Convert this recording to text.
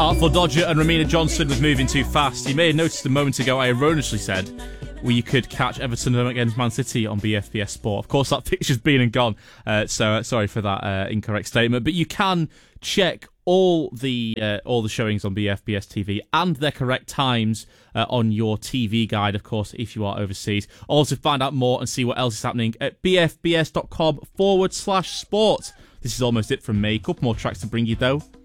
Artful Dodger and Ramina Johnson with Moving Too Fast. You may have noticed a moment ago I erroneously said you could catch Everton against Man City on BFBS Sport. Of course, that fixture's been and gone, so sorry for that incorrect statement. But you can check all the showings on BFBS TV and their correct times on your TV guide, of course, if you are overseas. Also, find out more and see what else is happening at bfbs.com/sport. This is almost it from me. A couple more tracks to bring you, though.